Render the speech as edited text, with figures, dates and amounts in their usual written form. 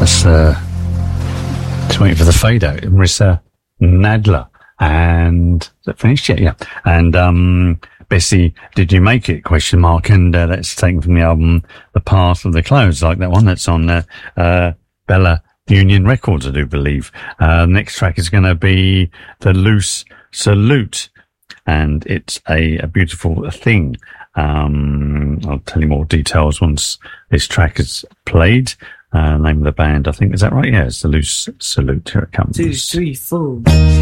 That's just waiting for the fade out. Marissa Nadler. And is that finished yet? Yeah. And Bessie, did you make it? Question mark. And that's taken from the album The Path of the Clouds, like that one that's on Bella Union Records, I do believe. Next track is going to be The Loose Salute, and it's a beautiful thing. I'll tell you more details once this track is played. Name of the band, I think, is that right? Yeah, it's The Loose Salute. Here it comes. 2, 3, 4.